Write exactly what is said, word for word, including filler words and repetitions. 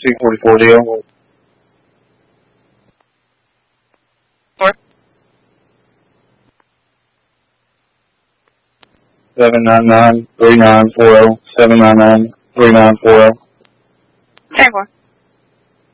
two forty-four deal. Four. seven nine nine, three nine four zero, seven nine nine, three nine four zero. Ten four.